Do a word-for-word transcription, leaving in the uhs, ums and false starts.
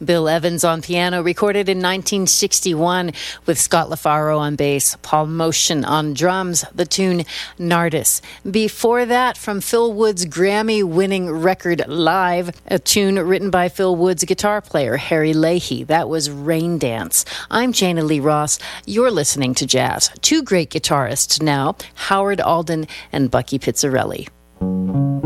Bill Evans on piano, recorded in nineteen sixty-one with Scott LaFaro on bass, Paul Motion on drums, the tune Nardis. Before that, from Phil Wood's Grammy-winning record Live, a tune written by Phil Wood's guitar player, Harry Leahy. That was Rain Dance. I'm Jana Lee Ross. You're listening to Jazz. Two great guitarists now, Howard Alden and Bucky Pizzarelli.